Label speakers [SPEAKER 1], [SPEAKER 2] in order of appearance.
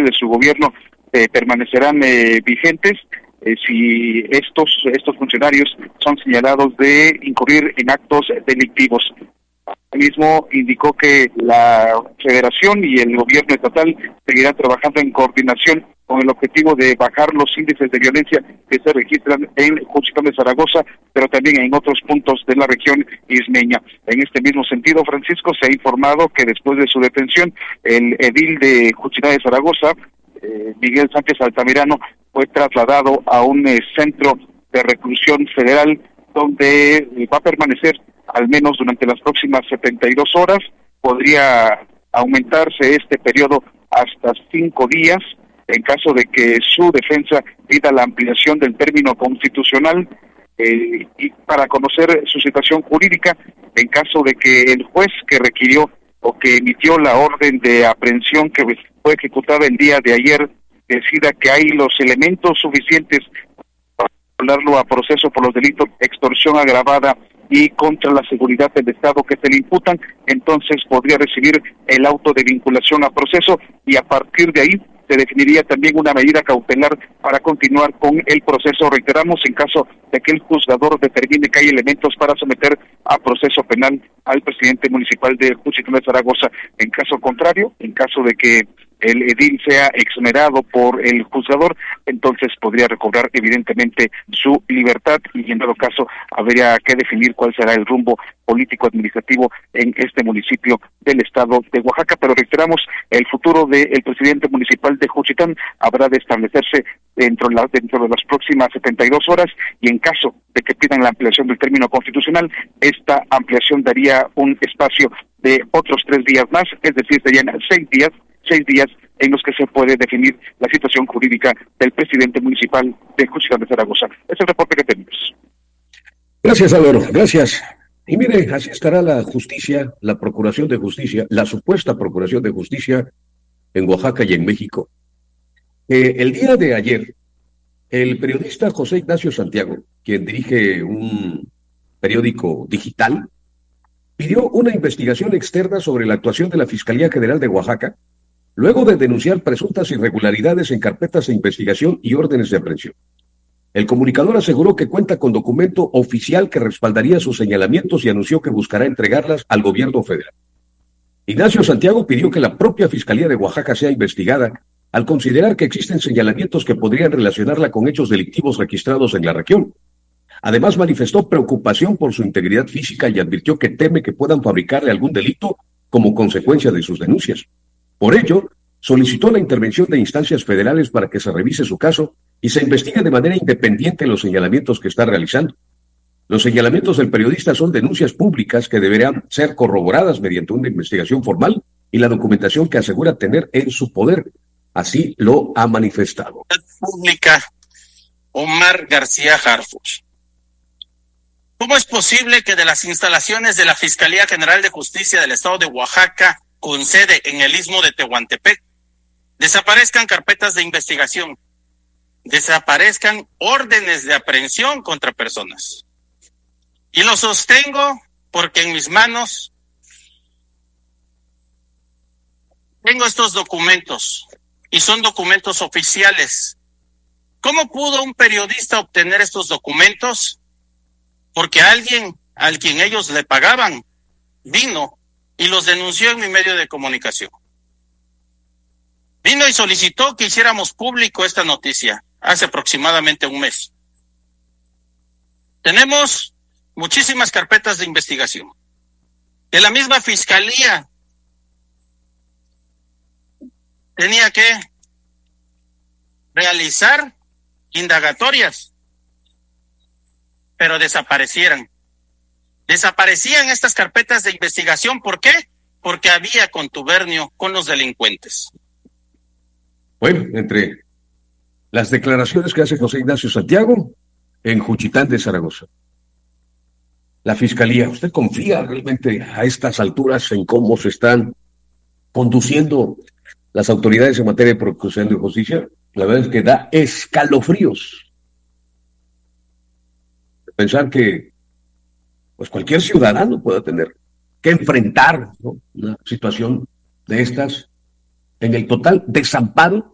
[SPEAKER 1] de su gobierno permanecerán vigentes si estos funcionarios son señalados de incurrir en actos delictivos. Mismo indicó que la Federación y el gobierno estatal seguirán trabajando en coordinación con el objetivo de bajar los índices de violencia que se registran en Juchitán de Zaragoza, pero también en otros puntos de la región ismeña. En este mismo sentido, Francisco, se ha informado que después de su detención, el edil de Juchitán de Zaragoza, Miguel Sánchez Altamirano, fue trasladado a un centro de reclusión federal donde va a permanecer al menos durante las próximas 72 horas. Podría aumentarse este periodo hasta 5 días en caso de que su defensa pida la ampliación del término constitucional y para conocer su situación jurídica en caso de que el juez que requirió o que emitió la orden de aprehensión que fue ejecutada el día de ayer decida que hay los elementos suficientes para hablarlo a proceso por los delitos de extorsión agravada y contra la seguridad del Estado que se le imputan, entonces podría recibir el auto de vinculación a proceso y a partir de ahí se definiría también una medida cautelar para continuar con el proceso. Reiteramos, en caso de que el juzgador determine que hay elementos para someter a proceso penal al presidente municipal de Juchitán de Zaragoza. En caso contrario, en caso de que el edil sea exonerado por el juzgador, entonces podría recobrar evidentemente su libertad y en todo caso habría que definir cuál será el rumbo político-administrativo en este municipio del estado de Oaxaca. Pero reiteramos, el futuro del presidente municipal de Juchitán habrá de establecerse dentro de las próximas 72 horas y en caso de que pidan la ampliación del término constitucional, esta ampliación daría un espacio de otros 3 días más, es decir, serían 6 días en los que se puede definir la situación jurídica del presidente municipal de Juchitán de Zaragoza. Es el reporte que tenemos.
[SPEAKER 2] Gracias, Álvaro, gracias. Y mire, así estará la justicia, la procuración de justicia, la supuesta procuración de justicia en Oaxaca y en México. El día de ayer, el periodista José Ignacio Santiago, quien dirige un periódico digital, pidió una investigación externa sobre la actuación de la Fiscalía General de Oaxaca, luego de denunciar presuntas irregularidades en carpetas de investigación y órdenes de aprehensión. El comunicador aseguró que cuenta con documento oficial que respaldaría sus señalamientos y anunció que buscará entregarlas al gobierno federal. Ignacio Santiago pidió que la propia Fiscalía de Oaxaca sea investigada al considerar que existen señalamientos que podrían relacionarla con hechos delictivos registrados en la región. Además, manifestó preocupación por su integridad física y advirtió que teme que puedan fabricarle algún delito como consecuencia de sus denuncias. Por ello, solicitó la intervención de instancias federales para que se revise su caso y se investigue de manera independiente los señalamientos que está realizando. Los señalamientos del periodista son denuncias públicas que deberán ser corroboradas mediante una investigación formal y la documentación que asegura tener en su poder. Así lo ha manifestado.
[SPEAKER 3] Pública Omar García Harfuch. ¿Cómo es posible que de las instalaciones de la Fiscalía General de Justicia del Estado de Oaxaca, con sede en el Istmo de Tehuantepec, desaparezcan carpetas de investigación, desaparezcan órdenes de aprehensión contra personas? Y lo sostengo porque en mis manos tengo estos documentos y son documentos oficiales. ¿Cómo pudo un periodista obtener estos documentos? Porque alguien al quien ellos le pagaban vino y los denunció en mi medio de comunicación. Vino y solicitó que hiciéramos público esta noticia hace aproximadamente un mes. Tenemos muchísimas carpetas de investigación. De la misma fiscalía tenía que realizar indagatorias, pero desaparecían estas carpetas de investigación. ¿Por qué? Porque había contubernio con los delincuentes.
[SPEAKER 2] Bueno, entre las declaraciones que hace José Ignacio Santiago en Juchitán de Zaragoza, la Fiscalía, ¿usted confía realmente a estas alturas en cómo se están conduciendo las autoridades en materia de procuración de justicia? La verdad es que da escalofríos pensar que pues cualquier ciudadano pueda tener que enfrentar, ¿no?, una situación de estas en el total desamparo